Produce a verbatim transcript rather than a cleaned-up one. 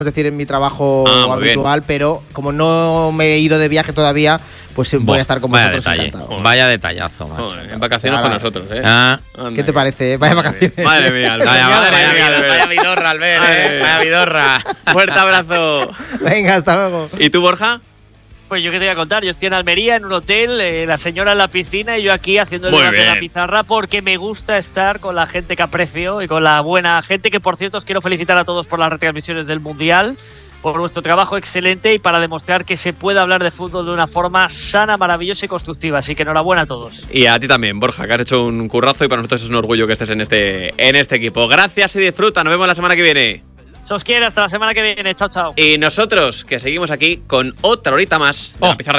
es decir, en mi trabajo ah, habitual, pero como no me he ido de viaje todavía, pues voy a estar con vaya vosotros detalle, encantado. Vaya detallazo, macho. Joder, en vacaciones O sea, con vale. nosotros, ¿eh? Ah. Anda, ¿Qué te parece? Vaya vacaciones. Madre mía, Albert. Vaya, Madre vaya, mía, vaya, Albert. vaya vidorra, Albert, eh. Vaya vidorra. Fuerte abrazo. Venga, hasta luego. ¿Y tú, Borja? Pues yo qué te voy a contar, yo estoy en Almería, en un hotel, eh, la señora en la piscina y yo aquí haciendo el Muy debate de bien. la pizarra porque me gusta estar con la gente que aprecio y con la buena gente, que por cierto os quiero felicitar a todos por las retransmisiones del Mundial, por vuestro trabajo excelente y para demostrar que se puede hablar de fútbol de una forma sana, maravillosa y constructiva. Así que enhorabuena a todos. Y a ti también, Borja, que has hecho un currazo y para nosotros es un orgullo que estés en este, en este equipo. Gracias y disfruta, nos vemos la semana que viene. Se os quiere, hasta la semana que viene. Chao, chao. Y nosotros, que seguimos aquí con otra horita más de Oh. la pizarra.